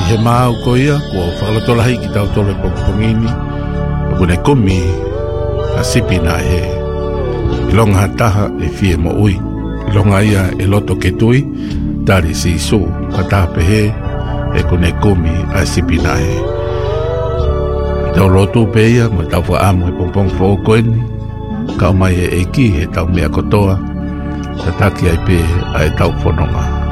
he mau koia ko whakalotola hei ki tau tole pongpongini ko ne komi a sipina he ilonga taha e fie mo ui ilonga ia e loto ke tui tari si so katape he e ko ne komi a sipina he tau loto pe ia ma tau wha amu e pongpong whaokoeni ka o mai e ki he tau mea kotoa tataki ai pe ai tau whanonga